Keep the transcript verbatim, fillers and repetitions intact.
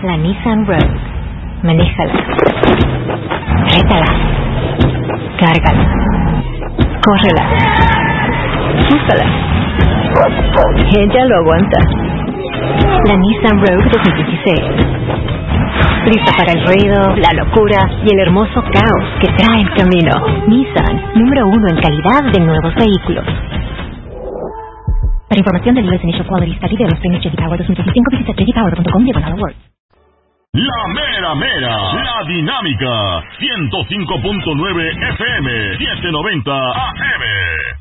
la Nissan Rogue. Manéjala. Rétala. Cárgala. Córrela. Úsala. Ella lo aguanta. La Nissan Rogue dos mil dieciséis. Lista para el ruido, la locura y el hermoso caos que trae el camino. Nissan, número uno en calidad de nuevos vehículos. Para información del U S Initial Quality Study de los premios J D Power dos mil diecinueve, visita j d power punto com diagonal awards. La mera mera, la dinámica, ciento cinco punto nueve F M, setecientos noventa A M.